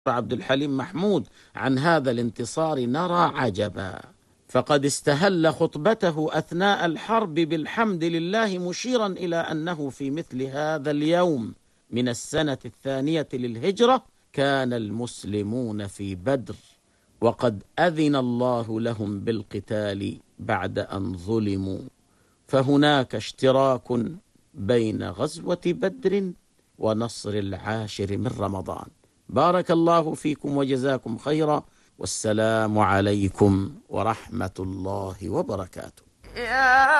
عبد الحليم محمود عن هذا الانتصار نرى عجبا، فقد استهل خطبته أثناء الحرب بالحمد لله، مشيرا إلى أنه في مثل هذا اليوم من السنة 2 للهجرة كان المسلمون في بدر، وقد أذن الله لهم بالقتال بعد أن ظلموا، فهناك اشتراك بين غزوة بدر ونصر 10 من رمضان. بارك الله فيكم وجزاكم خيرا، والسلام عليكم ورحمة الله وبركاته.